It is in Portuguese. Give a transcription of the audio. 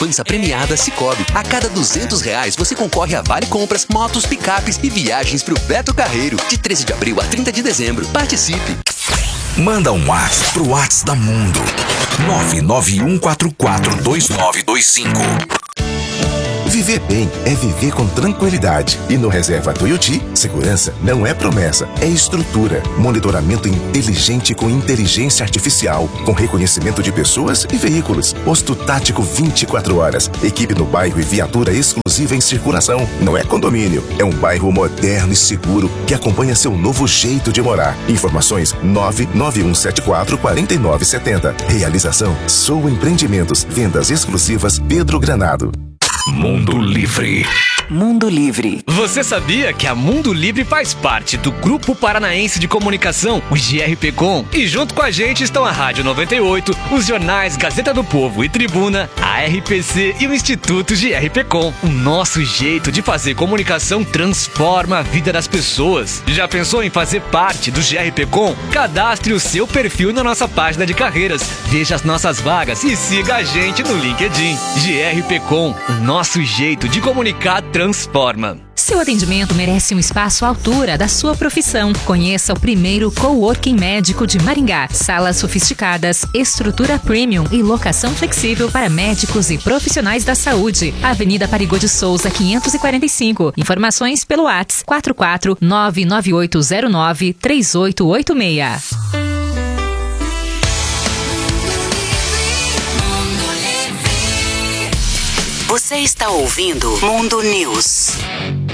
poupança premiada Sicoob. A cada R$200 você concorre a vale compras, motos, picapes e viagens pro Beto Carreiro. De 13 de abril a 30 de dezembro. Participe! Manda um WhatsApp pro WhatsApp da Mundo. 991442925. Viver bem é viver com tranquilidade. E no Reserva Tuiuti, segurança não é promessa, é estrutura. Monitoramento inteligente com inteligência artificial, com reconhecimento de pessoas e veículos. Posto tático 24 horas. Equipe no bairro e viatura exclusiva em circulação. Não é condomínio, é um bairro moderno e seguro que acompanha seu novo jeito de morar. Informações 991744970. Realização Sou Empreendimentos. Vendas exclusivas Pedro Granado. Mundo Livre. Mundo Livre. Você sabia que a Mundo Livre faz parte do Grupo Paranaense de Comunicação, o GRPcom? E junto com a gente estão a Rádio 98, os jornais Gazeta do Povo e Tribuna, a RPC e o Instituto GRPcom. O nosso jeito de fazer comunicação transforma a vida das pessoas. Já pensou em fazer parte do GRPcom? Cadastre o seu perfil na nossa página de carreiras, veja as nossas vagas e siga a gente no LinkedIn. GRPcom, o nosso jeito de comunicar transforma. Seu atendimento merece um espaço à altura da sua profissão. Conheça o primeiro coworking médico de Maringá. Salas sofisticadas, estrutura premium e locação flexível para médicos e profissionais da saúde. Avenida Parigô de Souza, 545. Informações pelo WhatsApp 44998093886. Você está ouvindo Mundo News.